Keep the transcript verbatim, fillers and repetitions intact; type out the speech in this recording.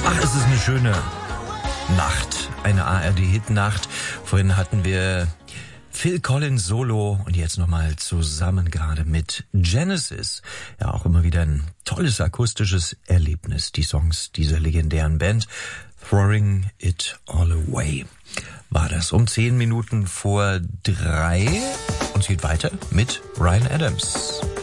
Ach, es ist eine schöne Nacht, eine A R D-Hit-Nacht. Vorhin hatten wir Phil Collins Solo und jetzt nochmal zusammen gerade mit Genesis. Ja, auch immer wieder ein tolles akustisches Erlebnis, die Songs dieser legendären Band. Throwing It All Away war das um zehn Minuten vor drei. Und es geht weiter mit Bryan Adams.